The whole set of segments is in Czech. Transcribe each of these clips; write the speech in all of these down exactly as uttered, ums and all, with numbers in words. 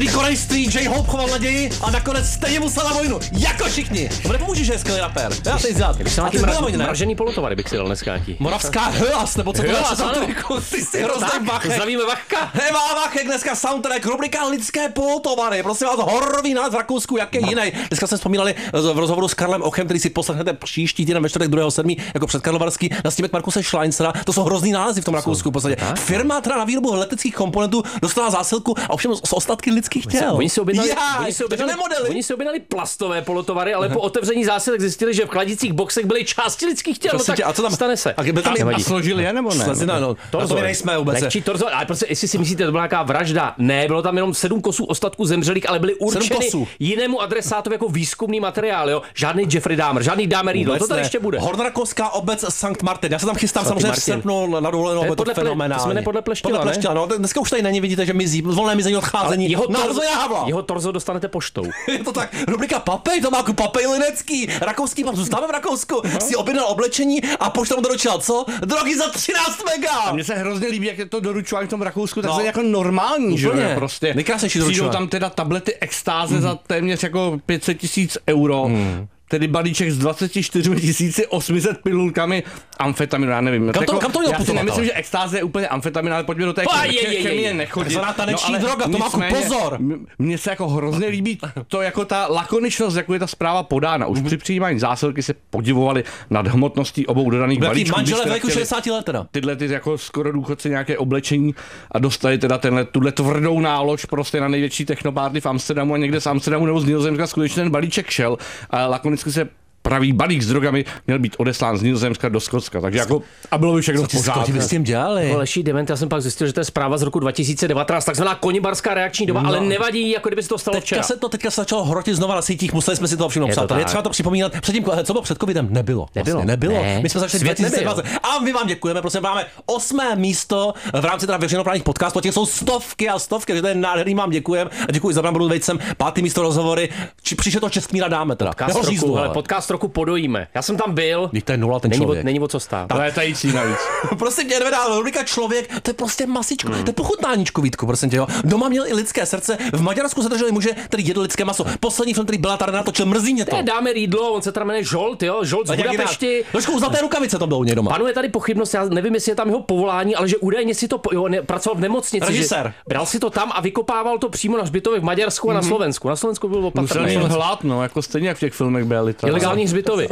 tvrdý korejství J-Hope choval naději a nakonec stejně musel na vojnu. Jako všichni. To nepomůže, že je skvělý rapér. Já teď zját. A ty mra- mražený polotovary bych si dal dneska nějaký. Moravská hlas, nebo co to je? Ty jsi hrozný Vachek. Zdravíme Vachka. Hej, má Vachek, dneska soundtrack, rubrika lidské polotovary. Prosím vás, hororový nález v Rakousku, jaký jiný. Dneska jsme vzpomínali v rozhovoru s Karlem Ochem, který si poslechnete příští týden ve čtvrtek druhého sedmého jako před Karlovarský na snímek Markuse Schleinsera. To jsou hrozný nálezy v tom Rakousku v podstatě. Firma teda na výrobu leteckých komponentů dostala zásilku a ovšem z ostatky lidských těl. Oni si objednali, Jaj, oni si objednali, modely. oni si objednali plastové polotovary, ale po otevření zásilek zjistili, že v chladicích boxech byly části lidských těl. No tak a co tam stane se. A, tam a, a složili je nebo ne? Slezi, no, no, torzo, to my nejsme vůbec. Lehčí torzo, ale prostě jestli si myslíte, to byla nějaká vražda. Ne, bylo tam jenom sedm kusů ostatků zemřelých, ale byly určeny jinému adresátovi jako výzkumný materiál, jo. Žádný Jeffrey Dahmer, žádný Dahmer jídlo. To tady ještě bude. Hornorakouská obec Sankt Martin. Já se tam chystám samozřejmě v srpnu na dovolenou, je to fenomenální. Jsme podle Pleštila, podle Pleštila, no. Dneska už tady není, vidíte, že mizí, volné mizení odcházení. Jeho torzo, Havla. jeho torzo dostanete poštou. Je to tak. Rubrika Papej, to má jako Papej Linecký. Rakouský pap, zůstáváme v Rakousku. No. Si objednal oblečení a pošta mu doručila co? Drogy za třináct mega. A mně se hrozně líbí, jak je to doručování v tom Rakousku, tak no. To je jako normální, že jo, prostě. Nejkrásnější doručování. Přijdou tam teda tablety extáze mm. za téměř jako pět set tisíc euro. Mm. Tedy balíček s dvacet čtyři tisíc osm set pilulkami amfetaminu, já nevím. Kam to, jako, kam to já si nemyslím, že extáze je úplně amfetamin, ale pojďme do té chemie nechodit. Zvaná taneční no, droga, to má pozor. Mně se jako hrozně líbí to jako ta lakoničnost, jako je ta zpráva podána. Už mm. při přijímání zásilky se podivovali nad hmotností obou dodaných balíčků. Manželé věku šedesát let teda. Tyhle ty jako skoro důchodci nějaké oblečení a dostali teda tenhle tuhle tvrdou nálož prostě na největší technopárty v Amsterdamu a někde z Amsterdamu nebo z Nizozemska skutečně ten balíček šel a lakonicky se pravý balík s drogami měl být odeslán z Nizozemska do Skotska, takže jako a bylo by všechno v pořádku. Co s tím dělali? Jako leší dement, já jsem pak zjistil, že to je zpráva z roku dva tisíce devatenáct, takzvaná konibarská reakční doba, no. Ale nevadí, jako kdyby se to stalo teďka včera. Se to teďka se začalo hrotit znova na sítích, museli jsme si to všimnout, přátelé. Je třeba to připomínat. Předtím, co bylo před covidem, nebylo. Nebylo. Vlastně, nebylo. Ne. My jsme začali dva tisíce dvacet. A my vám děkujeme, protože máme osmé místo v rámci teda veřejnoprávních podcastů. Těch jsou stovky a stovky, takže to je nádherný, vám děkujeme. A děkuji za Bramboru Vejcem, pátý místo rozhovory. Či příště to Čestmíra dáme teda. Podcast roku, ale podcast roku podojíme. Já jsem tam byl. To je nula ten není člověk. O, není o co stát. To je tající navíc. Prosím tě, nedá, rubrika člověk, to je prostě masičko, mm. to je pochutnáníčko, Vítku, prosím tě, jo. Doma měl i lidské srdce, v Maďarsku se drželi muže, který jedl lidské maso. Poslední film, který byla tady natočil, mrzí mě to. To je dáme jídlo, on se tam jmenuje Žolt, jo, Žolt z Budapešti. Trošku zlaté rukavice to bylo u něj doma. Panuje tady pochybnost, já nevím, jestli je tam jeho povolání, ale že údajně si to jo, ne, pracoval v nemocnici. Režisér. Bral si to tam a vykopával to přímo na hřbitově v Maďarsku a na Slovensku. Na Slovensku byl opatrný. Musel hlad, no, jako stejně jak v těch filmech byly. Ilegální hřbitovy.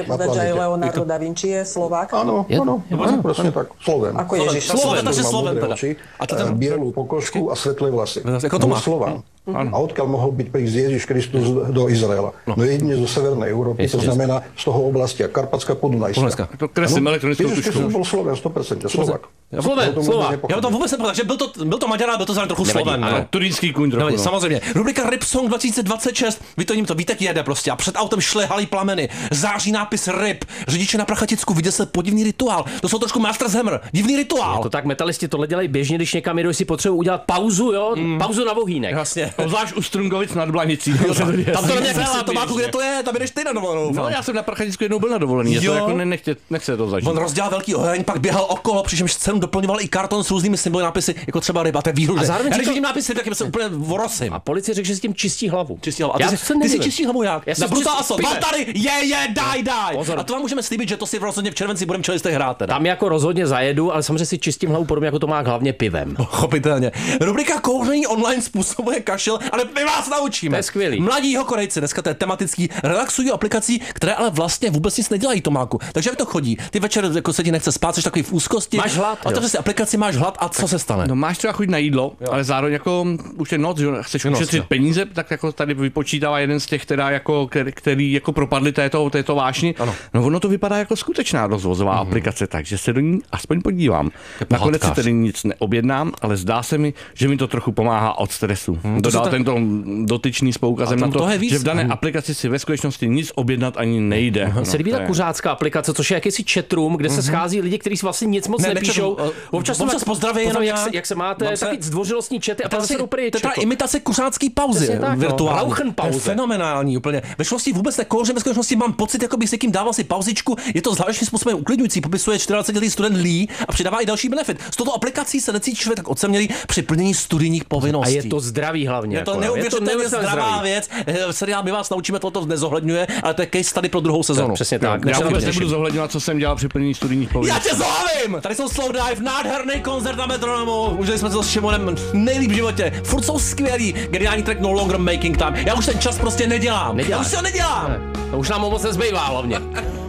Da Vinci je Slovák? Áno, áno, áno, presne tak, Sloven. Ako Ježiš. Sloven, takže Sloven teda. A tam bielú pokožku a svetlé vlasy. Ako to má? Slován. A odkiaľ mohol byť prísť Ježiš Kristus do Izraela? No, no jedine zo Severnej Európy, to znamená z toho oblasti Karpatská Podunajská. To kreslím elektronickou tuškou. Ježiš Kristus bol Sloven, sto percent, Slovák. Sloven, Slovák. Já to vůbec nepovedal, že byl to, byl to Maďar, byl to zároveň trochu Sloven. Ano, turínský kůň trochu. No, samozřejmě. Rubrika Rip Song dva tisíce dvacet šest, vytojím to, Vítek jede prostě a před autem šlehaly plameny. Září nápis Rip, řidiče na Prachaticku, viděl se podivný rituál. To jsou trošku Master's Hammer, divný rituál. Je to tak, metalisti tohle dělají běžně, když někam jdou, si potřebují udělat pauzu, jo, mm. pauzu na vohýnek. Jasně. Zvlášť u Strungovic nad Blanicí. Tam to není to má, kde to je, tam jdeš ty na dovolenou. No, já jsem na Prachaticku jednou byl na dovolený, já to jako nechce, nechce to zažít. On rozdělal velký oheň, pak běhal okolo, přičemž cenu doplňoval i karton s různými symboly, nápisy, jako třeba ryba, to je výhružné. A zároveň já když to... vidím nápisy, tak se úplně vorosím. A policie řekl, že si tím čistí hlavu. Čistí hlavu. A ty, si, ty si čistí hlavu jak? Já na Brutal čist... Assault. Valtary, je, je, daj, daj. Pozor. A to vám můžeme slíbit, že to si v rozhodně v červenci budeme čelistě hrát. Teda. Tam jako rozhodně zajedu, ale samozřejmě si čistím hlavu podobně jako to má hlavně pivem. Chopitelně. Rubrika kouření online způsobuje kašel, ale my vás naučíme. To je skvělý. Mladí Korejci, dneska to je tematický, relaxují aplikací, které ale vlastně vůbec nic nedělají, Tomáku. Takže jak to chodí? Ty večer jako se ti nechce spát, jsi takový v úzkosti. Máš hlad. A si aplikaci máš hlad a co se stane? No máš třeba chuť na jídlo, jo. Ale zároveň jako už je noc, že chceš ušetřit peníze, tak jako tady vypočítává jeden z těch, teda jako, který, který jako propadli této, této vášni. Ano. No ono to vypadá jako skutečná rozvozová mm-hmm. aplikace, takže se do ní aspoň podívám. Nakonec si tedy nic neobjednám, ale zdá se mi, že mi to trochu pomáhá od stresu. Hmm, Dodal to tento dotyčný s poukazem na to, to že v dané hmm. aplikaci si ve skutečnosti nic objednat ani nejde. Hmm. No, se líbí ta kuřácká aplikace, což je jakýsi chatroom, kde se schází lidi, kteří si vlastně nic moc ne, nepíšou. Občas, občas pozdraví jenom jak, se, jak se máte, se... takový zdvořilostní chaty a tam se pryč. To je ta imitace kuřácký pauzy, virtuální. To je fenomenální úplně. Ve skutečnosti vůbec nekouřím, ve skutečnosti mám pocit, jako bych s někým dával si pauzičku. Je to zvláštním způsobem uklidňující, popisuje čtyřicetiletý student Lee a přidává i další benefit. S touto aplikací se necítí člověk tak ocenělý při plnění studijních povinností. A je to zdravý hlavně. hlavně. Je to jako, neuvěřitelně je to zdravá zdravý. věc. Seriál My vás naučíme, toto nezohledňuje, ale to je case tady pro druhou sezonu. Přesně tak. Já Já vůbec nebudu zohledňovat, co jsem dělal při plnění studijních povinností. Já tě zahlavím! Tady jsou Slow Dive, nádherný koncert na Metronomu. Užili jsme to s Šimonem nejlíp v životě. Furt jsou skvělí. Geniální track No Longer Making Time. Já už ten čas prostě nedělám. Neděláš. Já už se ho nedělám. To už nám moc nezbývá hlavně.